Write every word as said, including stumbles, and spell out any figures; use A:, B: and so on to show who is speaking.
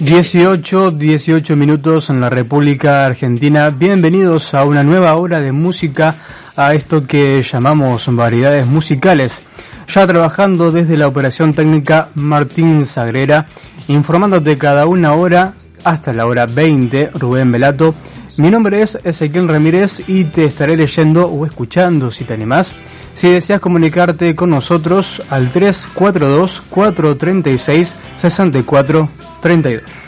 A: dieciocho, dieciocho minutos en la República Argentina. Bienvenidos a una nueva hora de música, a esto que llamamos variedades musicales. Ya trabajando desde la operación técnica Martín Sagrera, informándote cada una hora hasta la hora veinte, Rubén Velato. Mi nombre es Ezequiel Ramírez y te estaré leyendo o escuchando si te animás. Si deseas comunicarte con nosotros al tres cuatro dos, cuatro tres seis, seis cuatro tres dos.